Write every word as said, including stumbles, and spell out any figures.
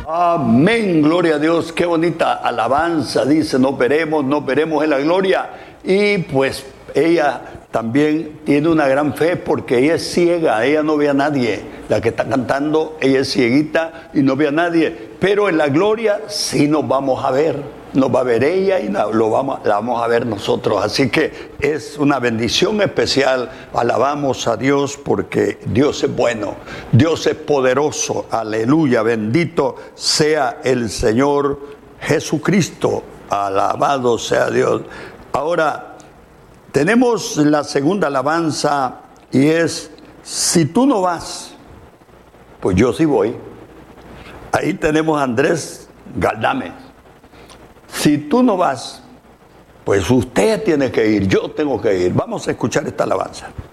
Amén, gloria a Dios, qué bonita alabanza, dice, nos veremos, nos veremos en la gloria. Y pues ella también tiene una gran fe porque ella es ciega, ella no ve a nadie. La que está cantando, ella es cieguita y no ve a nadie, pero en la gloria sí nos vamos a ver. Nos va a ver ella y la, lo vamos, la vamos a ver nosotros. Así que es una bendición especial. Alabamos a Dios porque Dios es bueno. Dios es poderoso. Aleluya. Bendito sea el Señor Jesucristo. Alabado sea Dios. Ahora, tenemos la segunda alabanza y es, si tú no vas, pues yo sí voy. Ahí tenemos a Andrés Galdames. Si tú no vas, pues usted tiene que ir, yo tengo que ir. Vamos a escuchar esta alabanza.